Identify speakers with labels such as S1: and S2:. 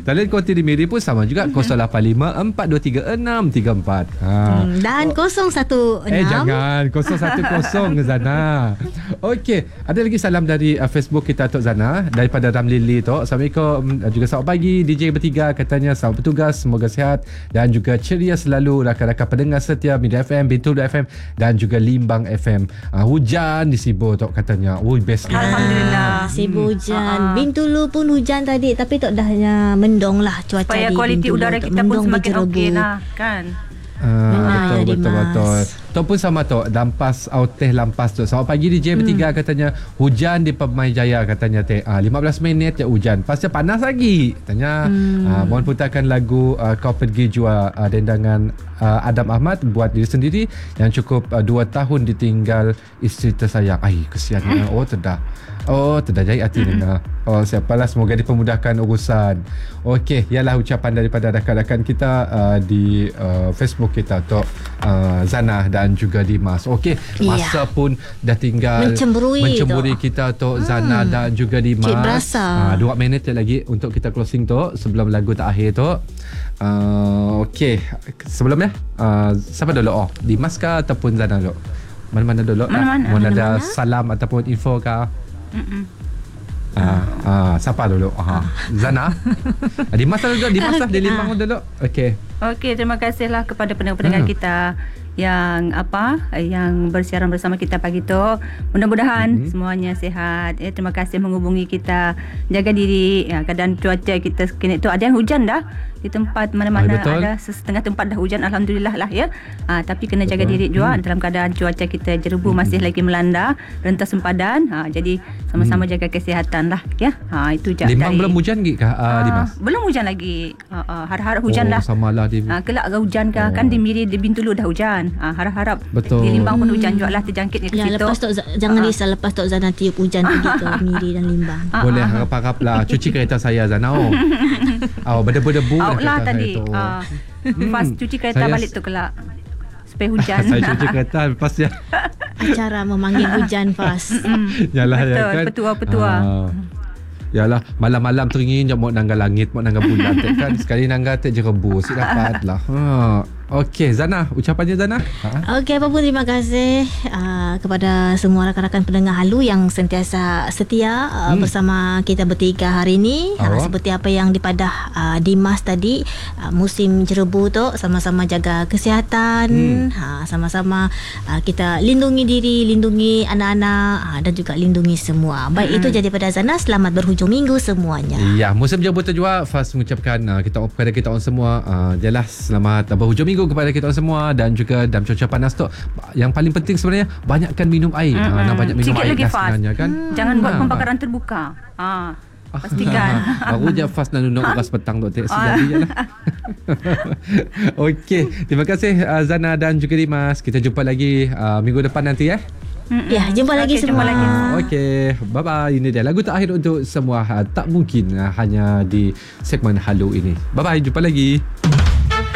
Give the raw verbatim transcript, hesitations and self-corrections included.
S1: Talian konti di Miri pun sama juga, kosong lapan lima empat dua tiga enam tiga empat. Ha.
S2: Hmm, dan kosong satu enam.
S1: Eh jangan kosong satu kosong Zana. Okey, ada lagi salam dari uh, Facebook kita Tok Zana daripada Ramlili Tok. Assalamualaikum, uh, juga selamat pagi D J bertiga, katanya selamat bertugas, semoga sihat dan juga ceria selalu rakan-rakan pendengar setia Media F M, Bintulu F M dan juga Limbang F M. Uh, hujan di Sibu Tok katanya. Oh best.
S3: Alhamdulillah.
S2: Sibu hujan.
S3: Hmm.
S2: Bintulu pun hujan tadi, tapi Tok dah mendong lah cuaca
S3: Supaya
S2: di
S3: kualiti
S2: Bintulu,
S3: udara
S2: Tok.
S3: kita pun
S2: Mendong
S3: semakin
S2: berjeroboh.
S3: okey lah kan.
S1: Ah,
S2: Benar,
S1: betul, betul,
S2: Dimas.
S1: betul. Tok pun sama Tok, Dampas Auteh Lampas Tok. Selamat pagi D J bertiga, hmm. katanya hujan di Pemai Jaya katanya teh. Ah, lima belas minit ya hujan. Pasal panas lagi. Katanya hmm. ah, mohon putarkan lagu ah, Kau Pergi Jua ah, dendangan ah, Adam Ahmad buat diri sendiri yang cukup ah, dua tahun ditinggal isteri tersayang. Ai kesiannya. Oh terdah. Oh terdah jahit hati dengar. Oh siapalah, semoga dipermudahkan urusan. Okey, ialah ucapan daripada rakan-rakan kita uh, di uh, Facebook kita Tok uh, Zana dan juga Dimas. Okey, masa
S2: Iya.
S1: pun dah tinggal
S2: Mencemburui,
S1: mencemburui
S2: Tok.
S1: kita Tok Zana hmm. dan juga Dimas.
S2: Cik berasa.
S1: Uh, dua minit lagi untuk kita closing Tok sebelum lagu terakhir Tok. Uh, Okey, sebelumnya uh, siapa dulu? Oh, Dimas kah ataupun Zana dulu? Mana-mana dulu?
S3: Mana-mana.
S1: Mohon ada
S2: Mana-mana.
S1: salam ataupun info kah?
S3: Mm-mm.
S1: Ah, ah, siapa dulu? Ah, Zana. Dimas dulu, Dimas lah, di Limbang dulu. Okey.
S3: Okey, terima kasihlah kepada pendengar-pendengar
S1: Hmm.
S3: kita yang apa yang bersiaran bersama kita pagi tu. Mudah-mudahan hmm. semuanya sihat. Eh, terima kasih menghubungi kita. Jaga diri. Ya, keadaan cuaca kita kini tu ada yang hujan dah. Di tempat mana-mana
S1: Ay, betul.
S3: ada setengah tempat dah hujan, alhamdulillah lah ya. Ha, tapi kena jaga
S1: Betul.
S3: diri juga
S1: Hmm.
S3: dalam keadaan cuaca kita jerebu masih lagi melanda, rentas sempadan. Ha, jadi sama-sama jaga kesihatan lah ya. Ha, itu je.
S1: Limbang
S3: dari-
S1: belum hujan ke kah, uh,
S3: Ah,
S1: Dimas?
S3: belum hujan lagi. Uh, uh, harap-harap hujan
S1: oh,
S3: dah.
S1: samalah di
S3: Ah, kelak agak hujan ke?
S1: Oh.
S3: Kan di Miri, di Bintulu dah hujan. Ah, harap-harap
S1: Betul.
S3: di Limbang pun hujan juga lah, terjangkitnya ke
S2: Ya,
S3: situ.
S2: lepas Tok Z- jangan
S3: Ah.
S2: risau, lepas Tok Zana tiup hujan pergi ke Miri dan Limbang.
S3: Ah,
S1: Boleh
S3: ah.
S1: harap-harap lah. Cuci kereta saya Zana. Oh, oh berdebu-debu dah
S3: Out lah
S1: kereta
S3: tadi.
S1: saya tu.
S3: Ah, Lepas cuci kereta
S1: Saya-
S3: balik tu kelak. Supaya hujan.
S1: Saya cuci kereta lepas ya.
S2: Acara memanggil hujan Fas.
S1: Yalah ya
S3: Betul,
S1: kan.
S3: petua-petua.
S1: Ah. Yalah, malam-malam teringin je mau nangga langit, mau nangga bulan tak kan. Sekali nangga tak je rebus, dapat lah. Ha. Okey, Zana, ucapannya Zana? Ha.
S2: Okey, apa pun terima kasih uh, kepada semua rakan-rakan pendengar Halu yang sentiasa setia uh,
S1: Hmm.
S2: bersama kita bertiga hari ini. Uh,
S1: Awak.
S2: seperti apa yang dipadah uh, Dimas tadi, uh, musim jerebu tu sama-sama jaga kesihatan,
S1: Hmm.
S2: uh, sama-sama uh, kita lindungi diri, lindungi anak-anak uh, dan juga lindungi semua. Baik, itu jadi daripada Zana. Selamat berhujung minggu semuanya.
S1: Ya, musim jemputan juga Fas mengucapkan uh, kita kepada kita orang semua uh, jelas selamat uh, berhujung minggu kepada kita orang semua dan juga dalam cuaca panas tu yang paling penting sebenarnya banyakkan minum air.
S3: Mm-mm.
S1: Uh, nak banyak minum
S3: Sikit
S1: air
S3: lagi
S1: dah
S3: Fas.
S1: sebenarnya kan.
S3: Jangan buat
S1: Ha,
S3: pembakaran terbuka. Ah, pastikan.
S1: Baru je Fas nak duduk uras petang tu. Tak sedap je lah. Okey, terima kasih uh, Zana dan juga Dimas. Kita jumpa lagi uh, minggu depan nanti eh.
S3: Mm-mm.
S2: Ya, jumpa lagi
S3: Okey,
S2: semua.
S3: Jumpa lagi.
S1: Okey, bye-bye. Ini dia lagu terakhir untuk semua. Uh, tak mungkin uh, hanya di segmen Halu ini. Bye-bye, jumpa lagi.